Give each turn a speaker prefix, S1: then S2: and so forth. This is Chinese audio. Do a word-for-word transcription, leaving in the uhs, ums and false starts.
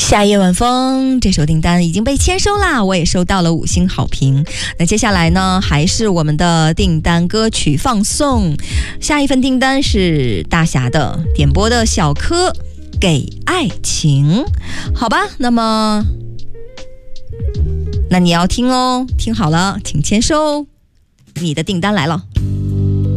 S1: 夏夜晚风这首订单已经被签收啦，我也收到了五星好评。那接下来呢，还是我们的订单歌曲放送。下一份订单是大侠的点播的小柯给爱情，好吧，那么那你要听哦，听好了请签收，你的订单来了。